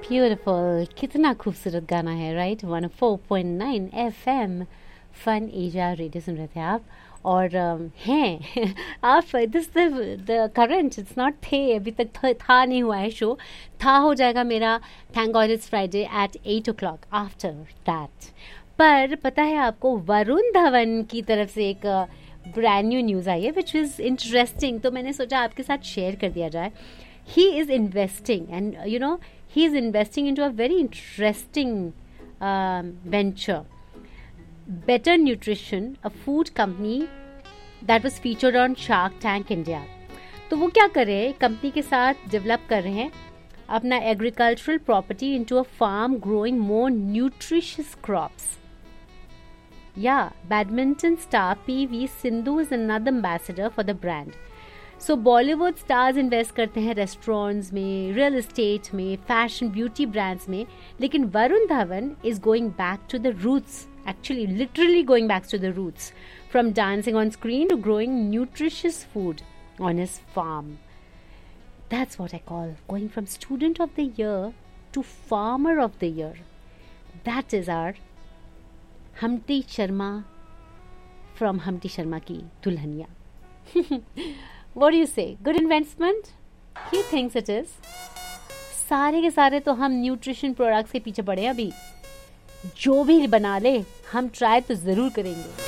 Beautiful, कितना खूबसूरत गाना है, राइट? 104.9 FM फन एजा रेडियो सुन रहे थे आप। और हैं आप this the current, it's not थे अभी तक, था नहीं हुआ है शो, था हो जाएगा मेरा thank God it's Friday eight 8 o'clock after that. पर पता है आपको, वरुण धवन की तरफ से एक ब्रांड न्यू न्यूज़ आई है विच इज़ इंटरेस्टिंग, तो मैंने सोचा आपके साथ शेयर कर दिया जाए। He is investing, and he is investing into a very interesting venture. Better Nutrition, a food company that was featured on Shark Tank India. तो वो क्या कर रहे हैं, कंपनी के साथ डेवलप कर रहे हैं अपना agricultural property into a farm growing more nutritious crops. या badminton star PV Sindhu is another ambassador for the brand. So Bollywood stars invest करते हैं रेस्टोरेंट्स में, रियल एस्टेट में, फैशन ब्यूटी ब्रांड्स में, लेकिन Varun Dhawan is going back to the roots, actually literally going back to the roots, from dancing on screen to growing nutritious food on his farm. That's what I call going from student of the year to farmer of the year. That is our Humpty Sharma from Humpty Sharma की Dulhania. What do you say? Good investment? He thinks it is. सारे के सारे तो हम nutrition products के पीछे पड़े हैं अभी। जो भी बना ले हम ट्राई तो ज़रूर करेंगे।